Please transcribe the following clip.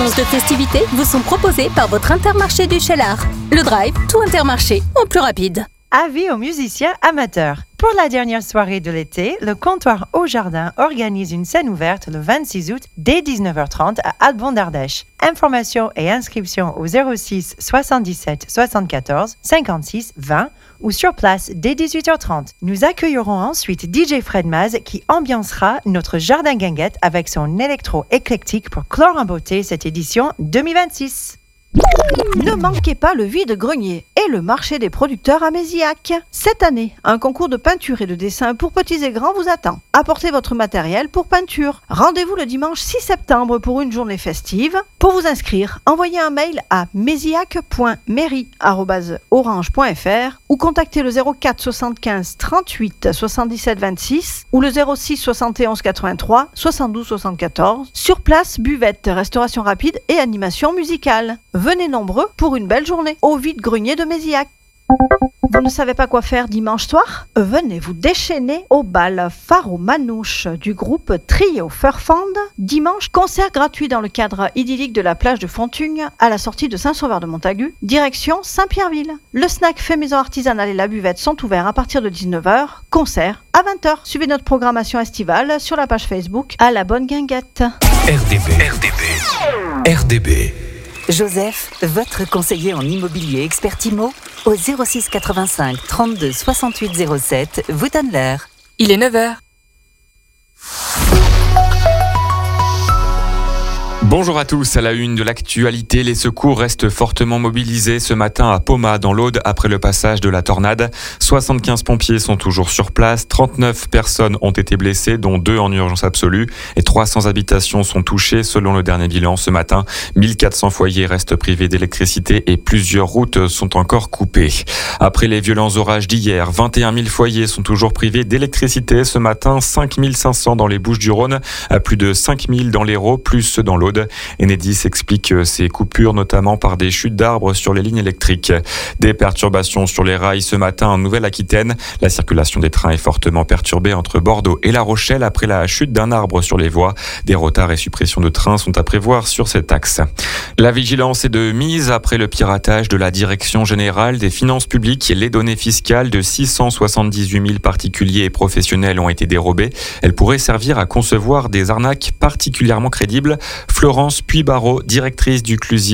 annonces de festivités vous sont proposées par votre Intermarché du Cheylard. Le Drive, tout Intermarché, en plus rapide. Avis aux musiciens amateurs. Pour la dernière soirée de l'été, le comptoir Au Jardin organise une scène ouverte le 26 août dès 19h30 à Albon d'Ardèche. Informations et inscriptions au 06 77 74 56 20 ou sur place dès 18h30. Nous accueillerons ensuite DJ Fred Maz qui ambiancera notre jardin guinguette avec son électro éclectique pour clore en beauté cette édition 2026. Ne manquez pas le vide-grenier et le marché des producteurs à Mézillac. Cette année, un concours de peinture et de dessin pour petits et grands vous attend. Apportez votre matériel pour peinture. Rendez-vous le dimanche 6 septembre pour une journée festive. Pour vous inscrire, envoyez un mail à mezillac.mairie@orange.fr ou contactez le 04 75 38 77 26 ou le 06 71 83 72 74. Sur place, buvette, restauration rapide et animation musicale. Venez nombreux pour une belle journée au vide-grenier de Mézillac. Vous ne savez pas quoi faire dimanche soir? Venez vous déchaîner au bal Faro Manouche du groupe Trio Furfand. Dimanche, concert gratuit dans le cadre idyllique de la plage de Fontugne à la sortie de Saint-Sauveur-de-Montagu, direction Saint-Pierreville. Le snack fait maison artisanale et la buvette sont ouverts à partir de 19h, concert à 20h. Suivez notre programmation estivale sur la page Facebook à la Bonne Guinguette. RDB. Joseph, votre conseiller en immobilier expert IMO, au 06 85 32 68 07, vous donne l'heure. Il est 9h. Bonjour à tous, à la une de l'actualité, les secours restent fortement mobilisés ce matin à Pomat dans l'Aude après le passage de la tornade. 75 pompiers sont toujours sur place, 39 personnes ont été blessées dont 2 en urgence absolue et 300 habitations sont touchées selon le dernier bilan ce matin. 1400 foyers restent privés d'électricité et plusieurs routes sont encore coupées. Après les violents orages d'hier, 21 000 foyers sont toujours privés d'électricité ce matin, 5 500 dans les Bouches-du-Rhône, plus de 5 000 dans l'Hérault, plus dans l'Aude. Enedis explique ces coupures notamment par des chutes d'arbres sur les lignes électriques. Des perturbations sur les rails ce matin en Nouvelle-Aquitaine. La circulation des trains est fortement perturbée entre Bordeaux et La Rochelle après la chute d'un arbre sur les voies. Des retards et suppressions de trains sont à prévoir sur cet axe. La vigilance est de mise après le piratage de la Direction générale des finances publiques. Les données fiscales de 678 000 particuliers et professionnels ont été dérobées. Elles pourraient servir à concevoir des arnaques particulièrement crédibles. Florence Puy-Barreau, directrice du CLUSI,